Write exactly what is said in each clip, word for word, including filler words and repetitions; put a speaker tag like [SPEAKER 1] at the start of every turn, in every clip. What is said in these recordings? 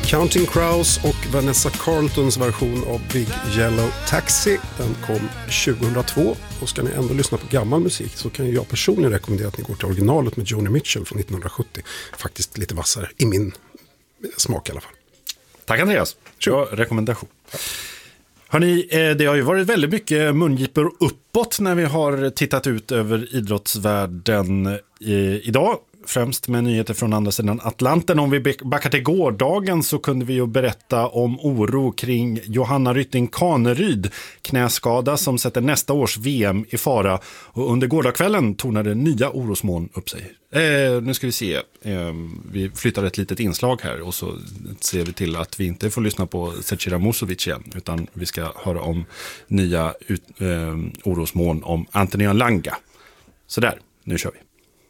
[SPEAKER 1] Counting Crows och Vanessa Carltons version av Big Yellow Taxi. Den kom tjugohundratvå, och ska ni ändå lyssna på gammal musik så kan jag personligen rekommendera att ni går till originalet med Joni Mitchell från nittonhundrasjuttio. Faktiskt lite vassare, i min smak i alla fall.
[SPEAKER 2] Tack Andreas, bra rekommendation. Hörrni, det har ju varit väldigt mycket mungipor uppåt när vi har tittat ut över idrottsvärlden idag. Främst med nyheter från andra sidan Atlanten. Om vi backar till gårdagen så kunde vi ju berätta om oro kring Johanna Rytting Kaneryd, knäskada som sätter nästa års V M i fara. Och under gårdagskvällen tornade nya orosmoln upp sig. Eh, nu ska vi se. Eh, vi flyttar ett litet inslag här och så ser vi till att vi inte får lyssna på Zecira Musovic igen, utan vi ska höra om nya ut, eh, orosmoln om Anthony Elanga. Så där, nu kör vi.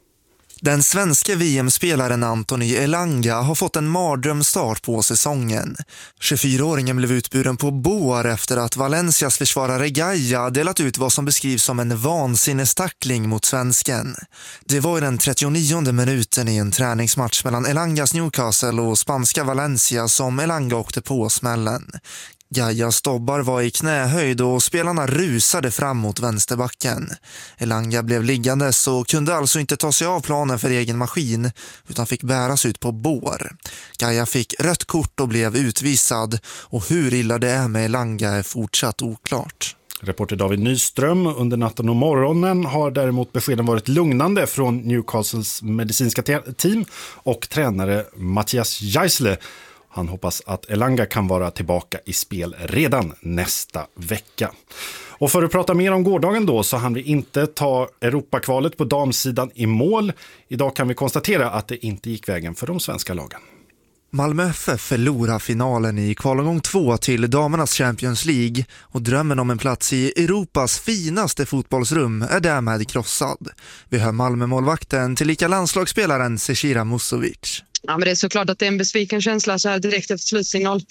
[SPEAKER 3] Den svenska V M-spelaren Anthony Elanga har fått en mardrömstart på säsongen. tjugofyraåringen blev utburen på bår efter att Valencias försvarare Gaia delat ut vad som beskrivs som en vansinnestackling mot svensken. Det var i den trettionionde minuten i en träningsmatch mellan Elangas Newcastle och spanska Valencia som Elanga åkte på smällen. Gaias dobbar var i knähöjd och spelarna rusade fram mot vänsterbacken. Elanga blev liggande så kunde alltså inte ta sig av planen för egen maskin utan fick bäras ut på bår. Gaia fick rött kort och blev utvisad, och hur illa det är med Elanga är fortsatt oklart.
[SPEAKER 2] Reporter David Nyström: under natten och morgonen har däremot beskeden varit lugnande från Newcastles medicinska te- team och tränare Mattias Geisle. Han hoppas att Elanga kan vara tillbaka i spel redan nästa vecka. Och för att prata mer om gårdagen då så hann vi inte ta Europakvalet på damsidan i mål. Idag kan vi konstatera att det inte gick vägen för de svenska lagen.
[SPEAKER 3] Malmö F F förlorar finalen i kvalomgång två till damernas Champions League, och drömmen om en plats i Europas finaste fotbollsrum är därmed krossad. Vi hör Malmö-målvakten till lika landslagsspelaren Zecira Musovic.
[SPEAKER 4] Ja, men det är såklart att det är en besviken känsla så här direkt efter slutsignal.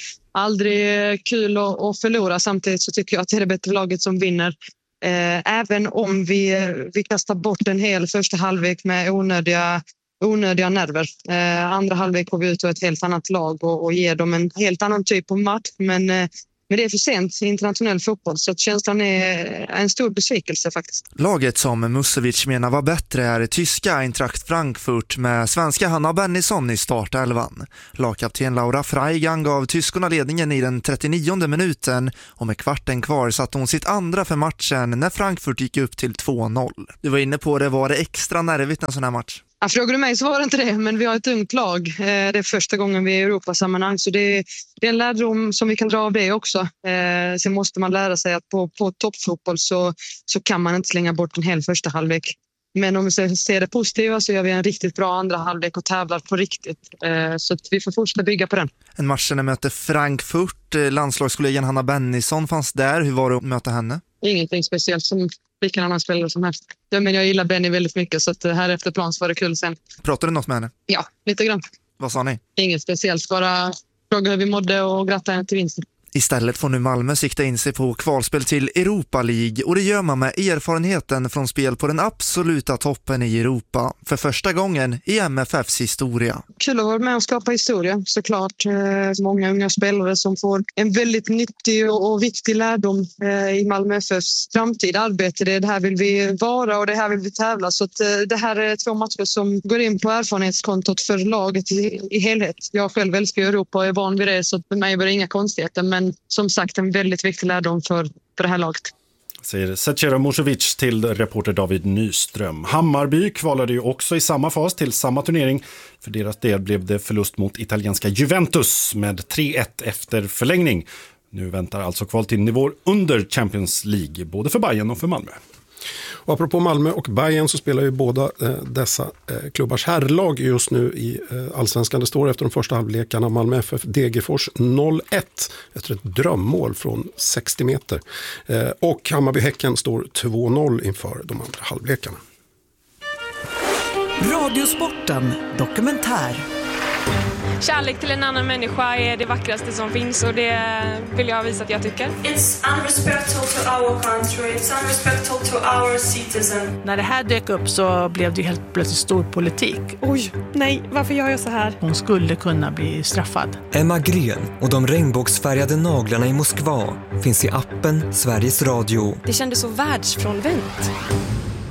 [SPEAKER 4] Aldrig kul att, att förlora. Samtidigt så tycker jag att det är det bättre laget som vinner. Eh, även om vi, vi kastar bort en hel första halvlek med onödiga, onödiga nerver. Eh, andra halvlek går vi ut och ett helt annat lag och, och ger dem en helt annan typ av match. Men... Eh, Men det är för sent i internationell fotboll, så att känslan är en stor besvikelse faktiskt.
[SPEAKER 3] Laget som Musovic menar var bättre är tyska Eintracht Frankfurt med svenska Hanna Bennison i startelvan. Lagkapten Laura Freigang gav tyskorna ledningen i den trettionionde minuten, och med kvarten kvar satte hon sitt andra för matchen när Frankfurt gick upp till två noll. Du var inne på det, var det extra nervigt en sån här match?
[SPEAKER 4] Ja, frågar du mig så var det inte det, men vi har ett ungt lag. Det är första gången vi är i Europasammanhang, så det är, det är en lärdom som vi kan dra av det också. Sen måste man lära sig att på, på toppfotboll så, så kan man inte slänga bort en hel första halvlek. Men om vi ser det positiva så gör vi en riktigt bra andra halvlek och tävlar på riktigt. Så att vi får fortsätta bygga på den.
[SPEAKER 3] En match när möter Frankfurt, landslagskollegan Hanna Bennison fanns där. Hur var det att möta henne?
[SPEAKER 4] Ingenting speciellt, som vilken annan spelare som helst. Ja, men jag gillar Benny väldigt mycket, så att här efter plan så var det kul sen.
[SPEAKER 3] Pratade du något med henne?
[SPEAKER 4] Ja, lite grann.
[SPEAKER 3] Vad sa ni?
[SPEAKER 4] Inget speciellt, bara fråga hur vi mådde och gratta henne till vinsten.
[SPEAKER 3] Istället får nu Malmö sikta in sig på kvalspel till Europa League, och det gör man med erfarenheten från spel på den absoluta toppen i Europa för första gången i M F F:s historia.
[SPEAKER 4] Kul att vara med och skapa historia, såklart. Eh, många unga spelare som får en väldigt nyttig och, och viktig lärdom eh, i Malmö F F:s framtida arbete. Det, det här vill vi vara och det här vill vi tävla, så att, eh, det här är två matcher som går in på erfarenhetskontot för laget i, i helhet. Jag själv älskar Europa och är van vid det, så för mig var det inga konstigheter, men Men som sagt en väldigt viktig lärdom för, för det här laget.
[SPEAKER 2] Säger Zecira Musovic till reporter David Nyström. Hammarby kvalade ju också i samma fas till samma turnering. För deras del blev det förlust mot italienska Juventus med tre ett efter förlängning. Nu väntar alltså kval till nivåer under Champions League, både för Bayern och för Malmö.
[SPEAKER 1] Och apropå Malmö och Bayern så spelar ju båda eh, dessa eh, klubbars herrlag just nu i eh, Allsvenskan. Det står efter de första halvlekarna Malmö F F Degerfors noll ett efter ett drömmål från sextio meter. Eh, och Hammarby-Häcken står två noll inför de andra halvlekarna.
[SPEAKER 5] Radiosporten dokumentär. kärlek till en annan människa är det vackraste som finns och det vill jag visa att jag tycker.
[SPEAKER 6] It's unrespectful to our country, it's unrespectful to our citizens.
[SPEAKER 7] När det här dök upp så blev det helt plötsligt stor politik.
[SPEAKER 5] Oj, nej, varför gör jag så här?
[SPEAKER 7] Hon skulle kunna bli straffad.
[SPEAKER 8] Emma Gren och de regnbågsfärgade naglarna i Moskva finns i appen Sveriges Radio.
[SPEAKER 5] Det kändes så världsfrånvänt.